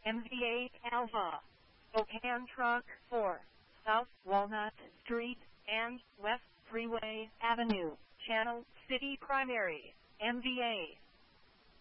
MV8 Alpha. Spokane Truck 4. South Walnut Street and West Freeway Avenue. Channel City Primary. MVA.